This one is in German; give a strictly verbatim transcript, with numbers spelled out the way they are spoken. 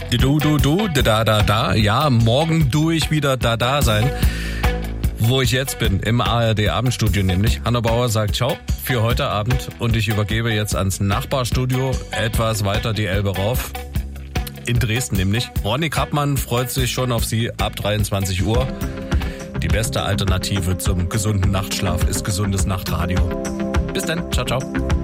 Du, du, du, da, da, da. Ja, morgen tu ich wieder da, da sein. Wo ich jetzt bin, im A R D-Abendstudio nämlich. Hanna Bauer sagt ciao für heute Abend und ich übergebe jetzt ans Nachbarstudio, etwas weiter die Elbe rauf. In Dresden nämlich. Ronny Kappmann freut sich schon auf Sie ab dreiundzwanzig Uhr. Die beste Alternative zum gesunden Nachtschlaf ist gesundes Nachtradio. Bis dann, ciao, ciao.